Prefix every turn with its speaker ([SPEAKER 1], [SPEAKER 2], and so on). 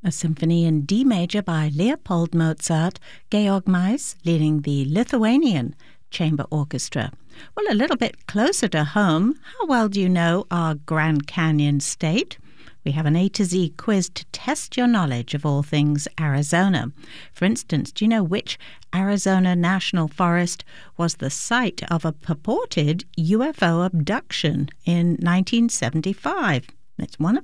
[SPEAKER 1] A symphony in D major by Leopold Mozart, Georg Mais leading the Lithuanian Chamber Orchestra. Well, a little bit closer to home, how well do you know our Grand Canyon State? We have an A to Z quiz to test your knowledge of all things Arizona. For instance, do you know which Arizona National Forest was the site of a purported UFO abduction in 1975? It's one of